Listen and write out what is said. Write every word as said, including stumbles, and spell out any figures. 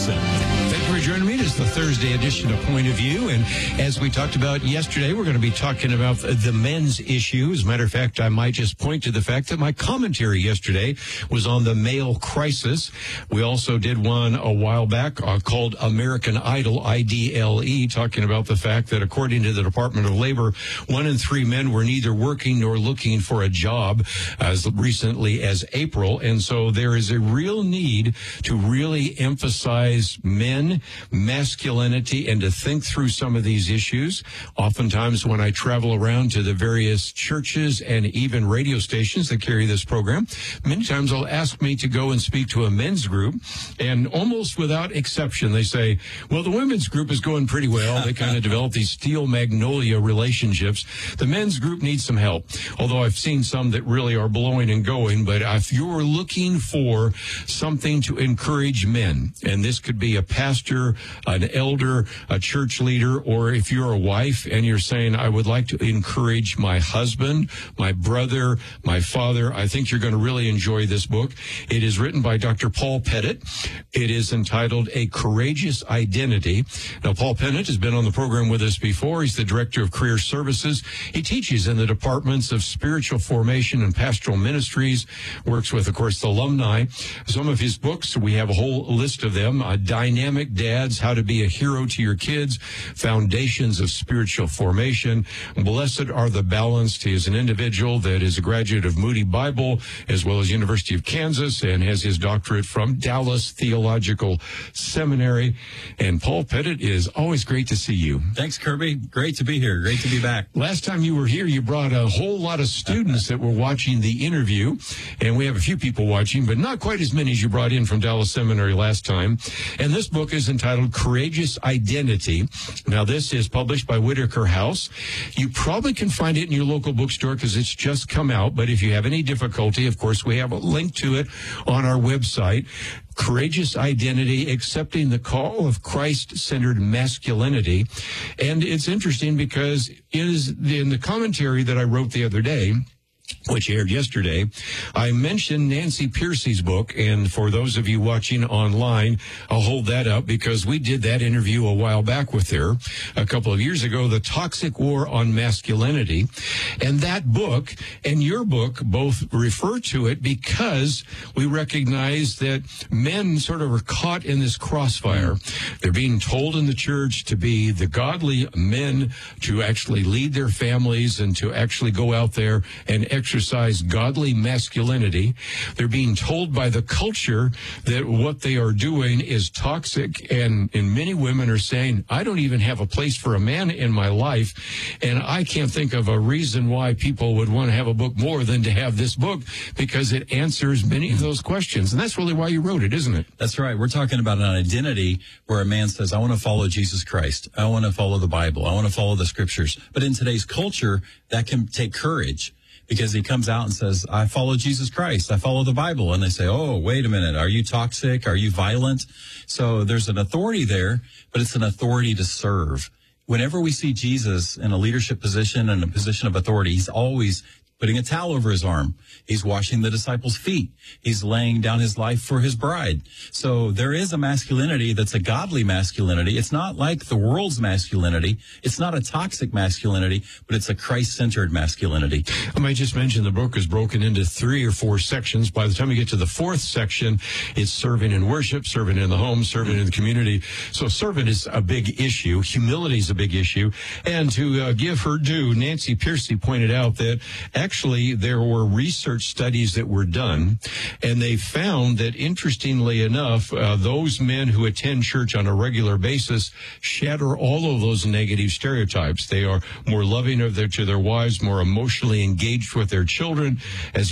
Wilson. Thank you for joining me. It is the Thursday edition of Point of View. And as we talked about yesterday, we're going to be talking about the men's issue. As a matter of fact, I might just point to the fact that my commentary yesterday was on the male crisis. We also did one a while back uh, called American Idol, I D L E, talking about the fact that according to the Department of Labor, one in three men were neither working nor looking for a job as recently as April. And so there is a real need to really emphasize men, masculinity, and to think through some of these issues. Oftentimes when I travel around to the various churches and even radio stations that carry this program, many times they'll ask me to go and speak to a men's group, and almost without exception, they say, well, the women's group is going pretty well. They kind of develop these steel magnolia relationships. The men's group needs some help, although I've seen some that really are blowing and going. But if you're looking for something to encourage men, and this could be a pastor, an elder, a church leader, or if you're a wife and you're saying, I would like to encourage my husband, my brother, my father, I think you're going to really enjoy this book. It is written by Doctor Paul Pettit. It is entitled A Courageous Identity. Now, Paul Pettit has been on the program with us before. He's the Director of Career Services. He teaches in the departments of spiritual formation and pastoral ministries, works with, of course, the alumni. Some of his books, we have a whole list of them, uh, Dynamic Dads, How to Be a Hero to Your Kids, Foundations of Spiritual Formation, Blessed Are the Balanced. He is an individual that is a graduate of Moody Bible as well as University of Kansas and has his doctorate from Dallas Theological Seminary. And Paul Pettit, is always great to see you. Thanks, Kirby. Great to be here. Great to be back. Last time you were here, you brought a whole lot of students that were watching the interview, and we have a few people watching, but not quite as many as you brought in from Dallas Seminary last time. And this book is entitled Courageous Identity. Now, this is published by Whitaker House. You probably can find it in your local bookstore because it's just come out, but if you have any difficulty, of course, we have a link to it on our website. Courageous Identity, Accepting the Call of Christ-Centered Masculinity. And it's interesting because it is in the commentary that I wrote the other day, which aired yesterday, I mentioned Nancy Pearcey's book, and for those of you watching online, I'll hold that up because we did that interview a while back with her a couple of years ago, The Toxic War on Masculinity. And that book and your book both refer to it because we recognize that men sort of are caught in this crossfire. They're being told in the church to be the godly men, to actually lead their families and to actually go out there and exercise godly masculinity. They're being told by the culture that what they are doing is toxic, and, and many women are saying, I don't even have a place for a man in my life, and I can't think of a reason why people would want to have a book more than to have this book, because it answers many of those questions. And that's really why you wrote it, isn't it? That's right. We're talking about an identity where a man says, I want to follow Jesus Christ. I want to follow the Bible. I want to follow the scriptures. But in today's culture, that can take courage. Because he comes out and says, I follow Jesus Christ. I follow the Bible. And they say, oh, wait a minute. Are you toxic? Are you violent? So there's an authority there, but it's an authority to serve. Whenever we see Jesus in a leadership position and a position of authority, he's always putting a towel over his arm. He's washing the disciples' feet. He's laying down his life for his bride. So there is a masculinity that's a godly masculinity. It's not like the world's masculinity. It's not a toxic masculinity, but it's a Christ-centered masculinity. I might just mention the book is broken into three or four sections. By the time you get to the fourth section, it's serving in worship, serving in the home, serving in the community. So serving is a big issue. Humility is a big issue. And to uh, give her due, Nancy Pearcey pointed out that actually there were research studies that were done, and they found that, interestingly enough, uh, those men who attend church on a regular basis shatter all of those negative stereotypes. They are more loving of their, to their wives, more emotionally engaged with their children. As